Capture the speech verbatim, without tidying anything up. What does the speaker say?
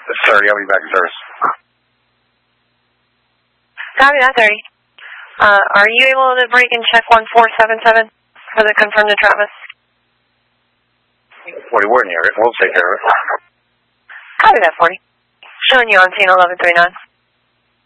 thirty, I'll be back in service. Copy that, thirty. Uh, are you able to break and check one four seven seven for the confirm to Travis? forty, we're in the area. We'll take care of it. Copy that, forty. Showing you on scene eleven thirty-nine.